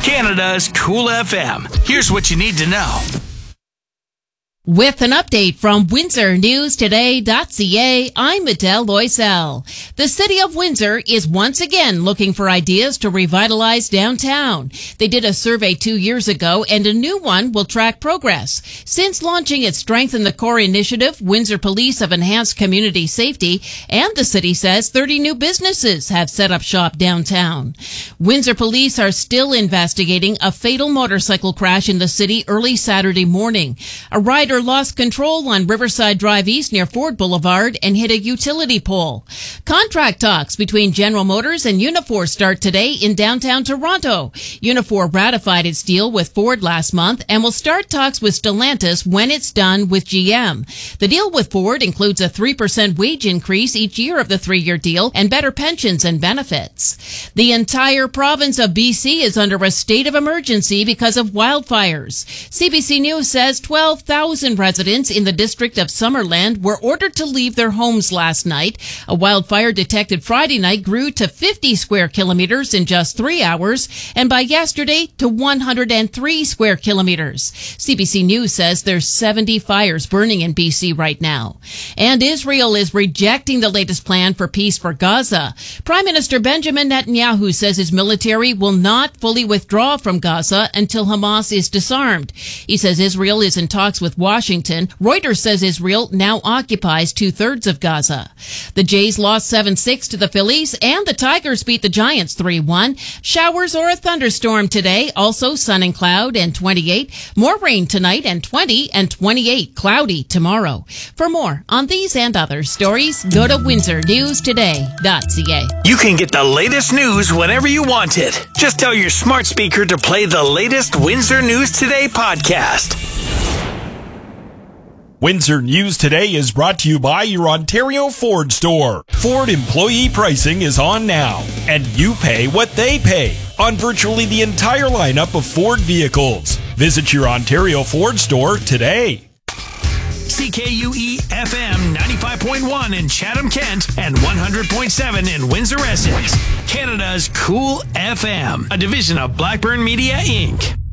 Canada's Cool FM. Here's what you need to know. With an update from WindsorNewsToday.ca, I'm Adele Loisel. The city of Windsor is once again looking for ideas to revitalize downtown. They did a survey 2 years ago, and a new one will track progress. Since launching its Strengthen the Core initiative, Windsor Police have enhanced community safety, and the city says 30 new businesses have set up shop downtown. Windsor Police are still investigating a fatal motorcycle crash in the city early Saturday morning. A rider lost control on Riverside Drive East near Ford Boulevard and hit a utility pole. Contract talks between General Motors and Unifor start today in downtown Toronto. Unifor ratified its deal with Ford last month and will start talks with Stellantis when it's done with GM. The deal with Ford includes a 3% wage increase each year of the 3-year deal and better pensions and benefits. The entire province of BC is under a state of emergency because of wildfires. CBC News says 12,000 residents in the district of Summerland were ordered to leave their homes last night. A wildfire detected Friday night grew to 50 square kilometers in just 3 hours, and by yesterday to 103 square kilometers. CBC News says there's 70 fires burning in BC right now. And Israel is rejecting the latest plan for peace for Gaza. Prime Minister Benjamin Netanyahu says his military will not fully withdraw from Gaza until Hamas is disarmed. He says Israel is in talks with Washington. Reuters says Israel now occupies 2/3 of Gaza. The Jays lost 7-6 to the Phillies, and the Tigers beat the Giants 3-1. Showers or a thunderstorm today, also sun and cloud and 28. More rain tonight and 20 and 28, cloudy tomorrow. For more on these and other stories, go to WindsorNewsToday.ca. You can get the latest news whenever you want it. Just tell your smart speaker to play the latest Windsor News Today podcast. Windsor News Today is brought to you by your Ontario Ford store. Ford employee pricing is on now, and you pay what they pay on virtually the entire lineup of Ford vehicles. Visit your Ontario Ford store today. CKUE FM 95.1 in Chatham-Kent and 100.7 in Windsor, Essex. Canada's Cool FM, a division of Blackburn Media, Inc.